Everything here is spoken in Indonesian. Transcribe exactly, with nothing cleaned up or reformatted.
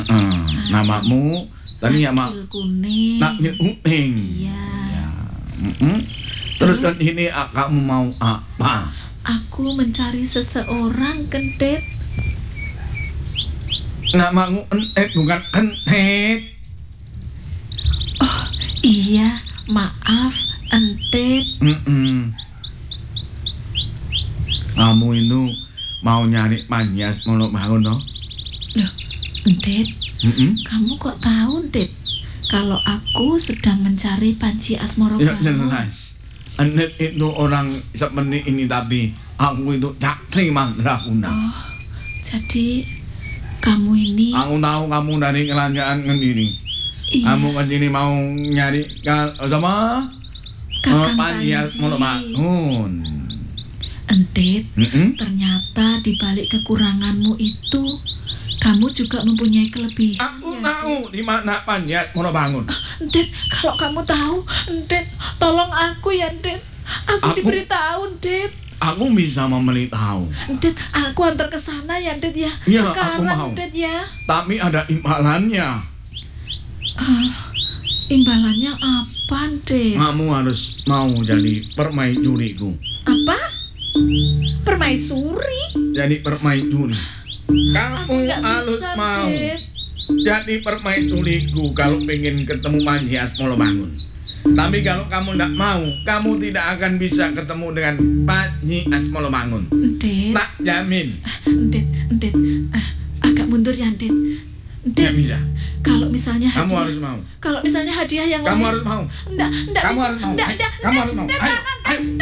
Heeh, namamu tadi ya, Mak? Nakil Kuning. Nakil Kuning. Iya. Ya. Mm-mm. Terus kan Terus? ini ah, kamu mau apa? Aku mencari seseorang, Kentit. Namamu Entet bukan Kentit. Oh, iya, maaf, Entit. Mm-mm. Kamu itu mau nyari Panjias mau bangun toh? Loh, Entit, Mm-mm. kamu kok tahu, Entit? Kalau aku sedang mencari Panji Asmoro Ya Bangun. jelas. Entet itu orang seperti ini tapi aku itu Cakri Mandraguna. Oh, jadi kamu ini... Aku tahu kamu dari kerajaan Kediri. Iya, Kamu ke sini mau nyari ka- sama Kakang Panjias Panji. mau bangun. Entit, Mm-mm. ternyata di balik kekuranganmu itu, kamu juga mempunyai kelebihan. Aku ya, tahu di mana Panjias mau bangun. Entit, kalau kamu tahu, Entit, tolong aku ya, Entit. Aku, Aku- diberitahu, Entit. Aku bisa memberitahu. Entit, aku antar ke sana ya, Entit ya. Iya, aku Sekarang, mau. Entit ya. Tapi ada imbalannya. Ah, imbalannya apa, Entit? Kamu harus mau jadi permaisuriku. Apa? Permaisuri? Jadi permaisuri. Aku Kamu nggak harus bisa, mau Entit. jadi permaisuriku kalau pengen ketemu Panjias mau bangun. Tapi kalau kamu tidak mau, kamu tidak akan bisa ketemu dengan Panjias mau bangun. Entit, Tak jamin. Entit, Entit. Ah, agak mundur ya, Entit. Tidak Entit, bisa. kalau misalnya hadiah, Kamu harus mau. kalau misalnya hadiah yang Kamu lain, harus mau. enggak, enggak Kamu bisa, harus mau. enggak, Ayo, enggak, kamu enggak, harus mau. enggak, Ayo, jangan, ayo.